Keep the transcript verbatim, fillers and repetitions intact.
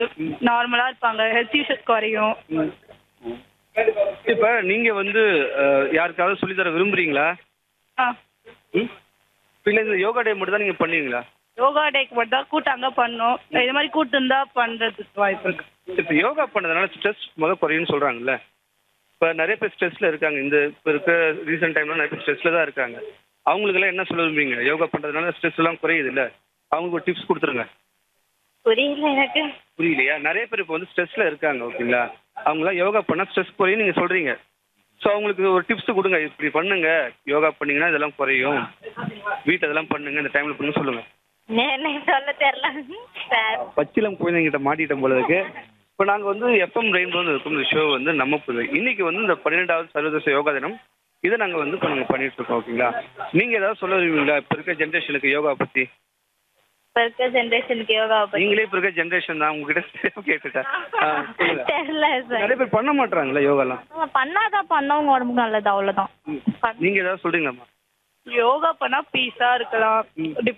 நார்மலா இருப்பாங்க. Health issues குறையும். ம். இப்ப நீங்க வந்து அ, யாருக்காவது சொல்லி தர விரும்புறீங்களா? ஆ ம். இல்ல இந்த யோகா டே மட்டும் தான் நீங்க பண்ணுவீங்களா? யோகா டேக்கு மட்டும் தான் கூட்டாங்க பண்ணோம். இது மாதிரி கூட்டு இருந்தா பண்றதுக்கு வாய்ப்பு இருக்கு. இப்ப யோகா பண்ணதுனால ஸ்ட்ரெஸ் முத குறையும்னு சொல்றாங்கல்ல. இப்ப நிறைய பேர் ஸ்ட்ரெஸ்ல இருக்காங்க. இந்த இப்ப இருக்க ரீசென்ட் டைம்ல நிறைய பேர் ஸ்ட்ரெஸ்ல தான் இருக்காங்க. அவங்களுக்கெல்லாம் என்ன சொல்ல விரும்புறீங்க? யோகா பண்றதுனால ஸ்ட்ரெஸ் எல்லாம் குறையுது இல்ல? அவங்களுக்கு ஒரு டிப்ஸ் கொடுத்துருங்க. புரியல எனக்கு. புரியலையா? நிறைய பேர் இப்போ வந்து ஸ்ட்ரெஸ்ல இருக்காங்க ஓகேங்களா? அவங்களாம் யோகா பண்ணா ஸ்ட்ரெஸ் குறையும் நீங்க சொல்றீங்க. ஸோ அவங்களுக்கு ஒரு டிப்ஸ் கொடுங்க. இப்படி பண்ணுங்க, யோகா பண்ணீங்கன்னா இதெல்லாம் குறையும். வீட்டில் இதெல்லாம் பண்ணுங்க, இந்த டைம்ல பண்ணுங்க சொல்லுங்க. எனக்கு சொல்ல தெரியல சார். பச்சிலம் குழந்தைங்கிட்ட மாட்டிட்டோம் போல இருக்கு. இப்போ நாங்கள் வந்து எஃப்எம் ரெயின்போன்னு இருக்கும் இந்த ஷோ வந்து நம்ம புது இன்னைக்கு வந்து இந்த பன்னிரெண்டாவது சர்வதேச யோகா தினம். இதை நாங்கள் வந்து இப்போ நாங்கள் பண்ணிட்டு இருக்கோம் ஓகேங்களா? நீங்கள் ஏதாவது சொல்ல விரும்புவீங்களா இப்போ இருக்க ஜென்ரேஷனுக்கு யோகா பற்றி? இப்ப இருக்க ஜென்ரேஷனுக்கு யோகா பத்தி நீங்களே இப்போ இருக்க ஜென்ரேஷன் தான் உங்ககிட்ட கேட்டுட்டேன். ஆ, சொல்லுங்க. தெரியல சார். நிறைய பேர் பண்ண மாட்டாங்களா யோகாலாம்? ஆமா, பண்ணாதான் பண்ணவங்க உடம்புக்கு நல்லது அவ்வளவுதான். நீங்க ஏதாவது சொல்றீங்களாம்மா? யோகா பண்ணா பீஸா இருக்கலாம்.